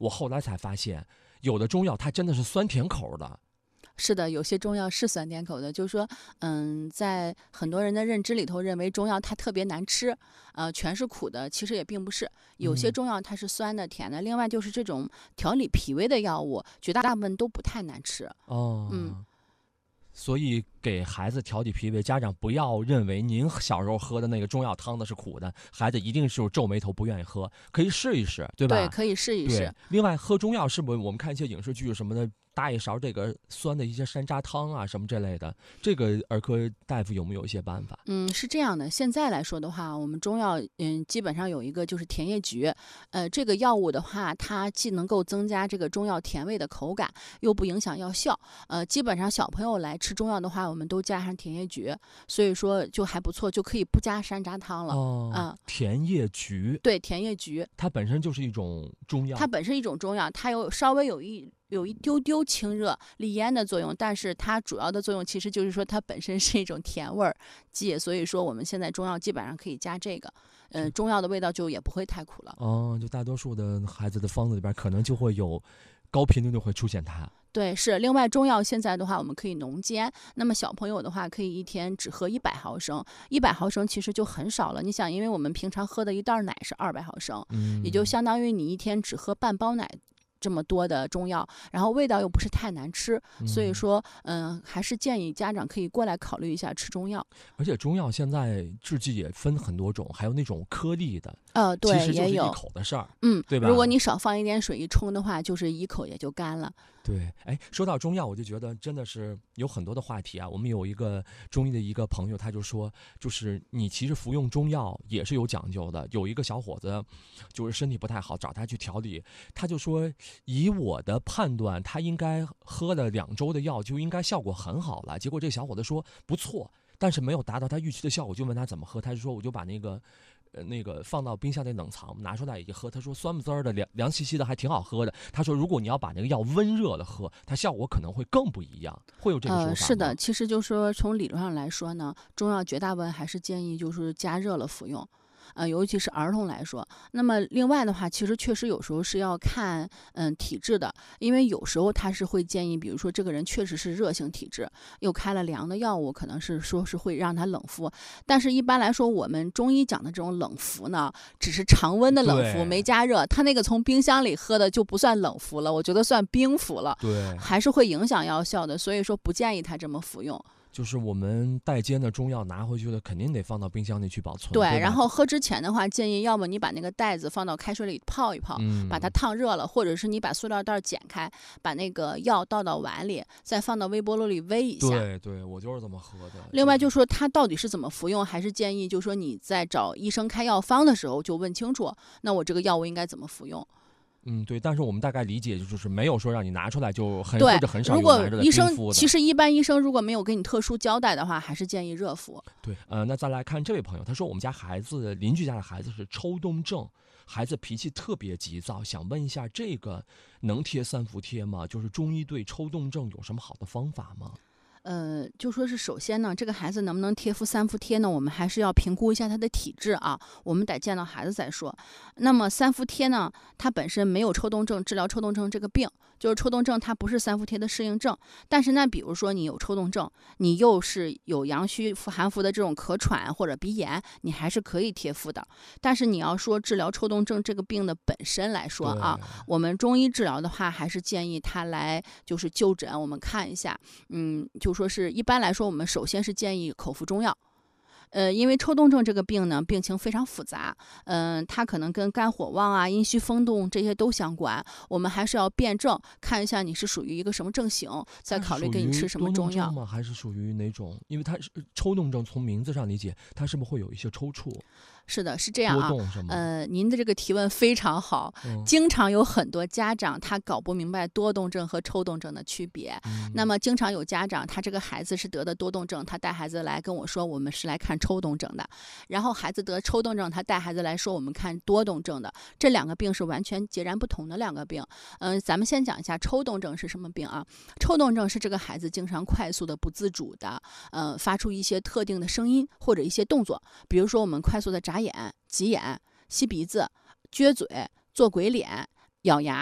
我后来才发现，有的中药它真的是酸甜口的。 是的，有些中药是酸甜口的，就是说，在很多人的认知里头，认为中药它特别难吃，全是苦的，其实也并不是。有些中药它是酸的、甜的。另外就是这种调理脾胃的药物，绝大部分都不太难吃。 哦，所以给孩子调理脾胃，家长不要认为您小时候喝的那个中药汤的是苦的，孩子一定是皱眉头不愿意喝，可以试一试，对吧？ 对，可以试一试。 对，另外喝中药是不是我们看一些影视剧什么的，搭一勺这个酸的一些山楂汤啊什么这类的，这个儿科大夫有没有一些办法？ 是这样的，现在来说的话，我们中药基本上有一个就是甜叶菊，这个药物的话，它既能够增加这个中药甜味的口感，又不影响药效。基本上小朋友来吃中药的话，我们都加上甜叶菊，所以说就还不错，就可以不加山楂汤了。 甜叶菊， 对，甜叶菊， 它本身就是一种中药， 它本身一种中药，它稍微有一丢丢清热利咽的作用，但是它主要的作用其实就是说它本身是一种甜味儿剂，所以说我们现在中药基本上可以加这个，中药的味道就也不会太苦了。 就大多数的孩子的方子里边可能就会有高频率的会出现它。 对，是。另外中药现在的话，我们可以浓煎，那么小朋友的话可以一天只喝100毫升，100毫升其实就很少了。你想，因为我们平常喝的一袋奶是200毫升，也就相当于你一天只喝半包奶。这么多的中药，然后味道又不是太难吃，所以说，还是建议家长可以过来考虑一下吃中药。 而且中药现在制剂也分很多种，还有那种颗粒的， 对， 其实就是也有一口的事儿，对吧？ 如果你少放一点水一冲的话，就是一口也就干了。 对，说到中药，我就觉得真的是有很多的话题啊。我们有一个中医的一个朋友，他就说，就是你其实服用中药也是有讲究的。有一个小伙子，就是身体不太好，找他去调理，他就说，以我的判断，他应该喝了2周的药就应该效果很好了。结果这小伙子说不错，但是没有达到他预期的效果，就问他怎么喝，他就说我就把那个放到冰箱里冷藏，拿出来一喝，他说酸不滋儿的，凉兮兮的，还挺好喝的。他说如果你要把那个药温热了喝，它效果可能会更不一样，会有这个说法吗？ 是的，其实就是说从理论上来说呢，中药绝大部分还是建议就是加热了服用。尤其是儿童来说，那么另外的话，其实确实有时候是要看体质的，因为有时候他是会建议，比如说这个人确实是热性体质，又开了凉的药物，可能是说是会让他冷服，但是一般来说，我们中医讲的这种冷服呢，只是常温的冷服，没加热，他那个从冰箱里喝的就不算冷服了，我觉得算冰服了， 对， 还是会影响药效的，所以说不建议他这么服用。 就是我们带煎的中药拿回去的，肯定得放到冰箱里去保存。 对，然后喝之前的话，建议要么你把那个袋子放到开水里泡一泡，把它烫热了，或者是你把塑料袋剪开，把那个药倒到碗里，再放到微波炉里煨一下。 对，我就是这么喝的。 另外就是说它到底是怎么服用，还是建议就是说你在找医生开药方的时候就问清楚，那我这个药物应该怎么服用。 对，但是我们大概理解就是没有说让你拿出来就或者很少如果有拿着的医生冰敷的。 其实一般医生如果没有给你特殊交代的话，还是建议热敷。 对，那再来看这位朋友，他说我们家邻居家的孩子是抽动症，孩子脾气特别急躁，想问一下这个能贴3伏贴吗？就是中医对抽动症有什么好的方法吗？ 就说是首先呢，这个孩子能不能贴敷3伏贴呢？我们还是要评估一下他的体质啊，我们得见到孩子再说。那么3伏贴呢，它本身没有抽动症治疗抽动症这个病，就是抽动症它不是3伏贴的适应症。但是呢，比如说你有抽动症，你又是有阳虚寒伏的这种咳喘或者鼻炎，你还是可以贴敷的。但是你要说治疗抽动症这个病的本身来说啊，我们中医治疗的话，还是建议他来就是就诊，我们看一下，就说是一般来说，我们首先是建议口服中药。因为抽动症这个病呢，病情非常复杂，它可能跟肝火旺啊、阴虚风动这些都相关。我们还是要辩证看一下你是属于一个什么症型，再考虑给你吃什么中药吗？还是属于哪种？因为它是抽动症，从名字上理解，它是不是会有一些抽搐？ 是的，是这样啊。 多动是吗？ 您的这个提问非常好，经常有很多家长他搞不明白多动症和抽动症的区别。那么经常有家长他这个孩子是得的多动症，他带孩子来跟我说我们是来看抽动症的，然后孩子得抽动症，他带孩子来说我们看多动症的，这2个病是完全截然不同的2个病。咱们先讲一下抽动症是什么病啊？抽动症是这个孩子经常快速的不自主的发出一些特定的声音或者一些动作，比如说我们快速的眨眼、挤眼、吸鼻子、撅嘴、做鬼脸、咬牙。